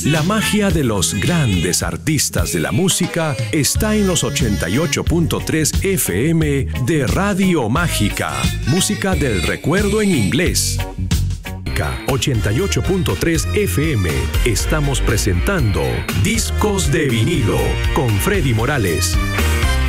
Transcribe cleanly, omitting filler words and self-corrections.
La magia de los grandes artistas de la música está en los 88.3 FM de Radio Mágica. Música del recuerdo en inglés. 88.3 FM. Estamos presentando Discos de Vinilo con Freddy Morales.